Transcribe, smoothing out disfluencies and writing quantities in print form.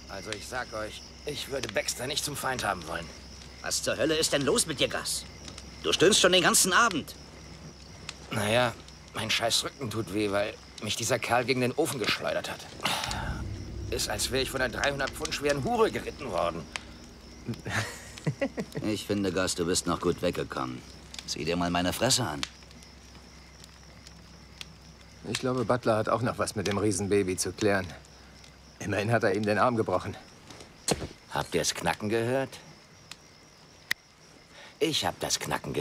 Also ich sag euch, ich würde Baxter nicht zum Feind haben wollen. Was zur Hölle ist denn los mit dir, Gus? Du stöhnst schon den ganzen Abend. Naja, mein scheiß Rücken tut weh, weil mich dieser Kerl gegen den Ofen geschleudert hat. Ist, als wäre ich von einer 300 Pfund schweren Hure geritten worden. Ich finde, Gus, du bist noch gut weggekommen. Sieh dir mal meine Fresse an. Ich glaube, Butler hat auch noch was mit dem Riesenbaby zu klären. Immerhin hat er ihm den Arm gebrochen. Habt ihr das Knacken gehört? Ich hab das Knacken gehört.